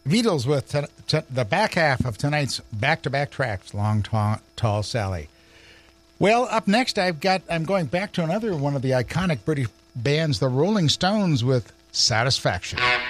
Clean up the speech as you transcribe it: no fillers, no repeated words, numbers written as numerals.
Beatles with the back half of tonight's back-to-back tracks, Long Tall Sally. Well, up next, I'm going back to another one of the iconic British bands, the Rolling Stones, with Satisfaction.